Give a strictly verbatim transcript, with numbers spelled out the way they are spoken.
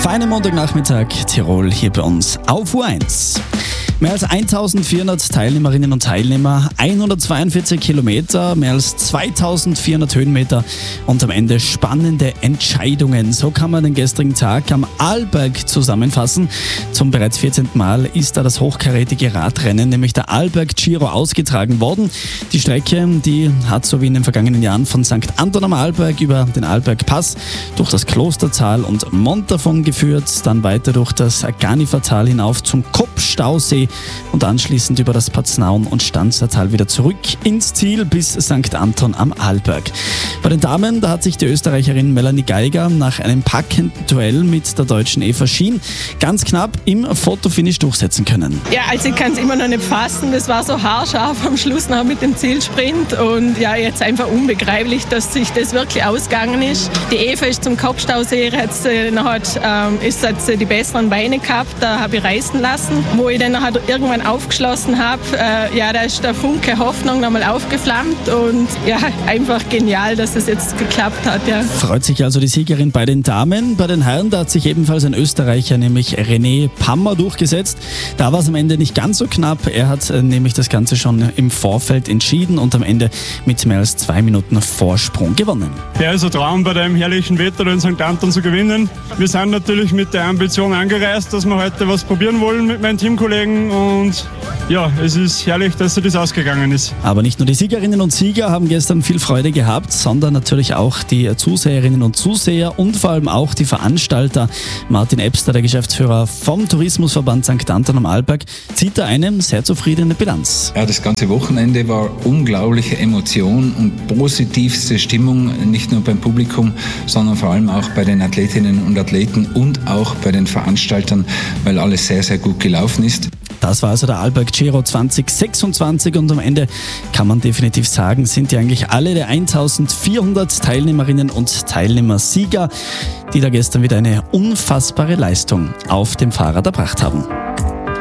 Feiner Montagnachmittag, Tirol hier bei uns auf U eins. Mehr als eintausendvierhundert Teilnehmerinnen und Teilnehmer, hundertzweiundvierzig Kilometer, mehr als zweitausendvierhundert Höhenmeter und am Ende spannende Entscheidungen. So kann man den gestrigen Tag am Arlberg zusammenfassen. Zum bereits vierzehnten Mal ist da das hochkarätige Radrennen, nämlich der Arlberg Giro, ausgetragen worden. Die Strecke, die hat so wie in den vergangenen Jahren von Sankt Anton am Arlberg über den Arlbergpass durch das Klostertal und Montafon geführt, dann weiter durch das Ganifertal hinauf zum Kopfstausee und anschließend über das Paznaun und Stanzertal wieder zurück ins Ziel bis Sankt Anton am Arlberg. Bei den Damen, da hat sich die Österreicherin Melanie Geiger nach einem packenden Duell mit der deutschen Eva Schien ganz knapp im Fotofinish durchsetzen können. Ja, also ich kann es immer noch nicht fassen. Das war so haarscharf am Schluss noch mit dem Zielsprint und ja, jetzt einfach unbegreiflich, dass sich das wirklich ausgegangen ist. Die Eva ist zum Kopfstausee, hat, hat, ähm, ist, hat die besseren Beine gehabt, da habe ich reißen lassen. Wo ich dann nachher irgendwann aufgeschlossen habe, äh, ja, da ist der Funke Hoffnung nochmal aufgeflammt und ja, einfach genial, dass es jetzt geklappt hat. Ja. Freut sich also die Siegerin bei den Damen. Bei den Herren, da hat sich ebenfalls ein Österreicher, nämlich René Pammer, durchgesetzt. Da war es am Ende nicht ganz so knapp. Er hat äh, nämlich das Ganze schon im Vorfeld entschieden und am Ende mit mehr als zwei Minuten Vorsprung gewonnen. Ja, also Traum bei dem herrlichen Wetter in Sankt Anton zu gewinnen. Wir sind natürlich mit der Ambition angereist, dass wir heute was probieren wollen mit meinen Teamkollegen und ja, es ist herrlich, dass das ausgegangen ist. Aber nicht nur die Siegerinnen und Sieger haben gestern viel Freude gehabt, sondern natürlich auch die Zuseherinnen und Zuseher und vor allem auch die Veranstalter. Martin Ebster, der Geschäftsführer vom Tourismusverband Sankt Anton am Arlberg, zieht da eine sehr zufriedene Bilanz. Ja, das ganze Wochenende war unglaubliche Emotion und positivste Stimmung, nicht nur beim Publikum, sondern vor allem auch bei den Athletinnen und Athleten und auch bei den Veranstaltern, weil alles sehr, sehr gut gelaufen ist. Das war also der Arlberg Giro zwanzig sechsundzwanzig und am Ende kann man definitiv sagen, sind ja eigentlich alle der eintausendvierhundert Teilnehmerinnen und Teilnehmer Sieger, die da gestern wieder eine unfassbare Leistung auf dem Fahrrad erbracht haben.